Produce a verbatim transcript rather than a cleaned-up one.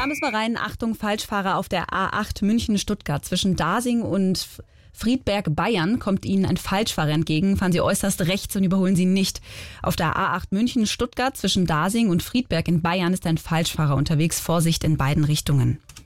Da müssen wir rein. Achtung, Falschfahrer auf der A acht München-Stuttgart. Zwischen Dasing und Friedberg-Bayern kommt Ihnen ein Falschfahrer entgegen. Fahren Sie äußerst rechts und überholen Sie nicht. Auf der A acht München-Stuttgart zwischen Dasing und Friedberg in Bayern ist ein Falschfahrer unterwegs. Vorsicht in beiden Richtungen.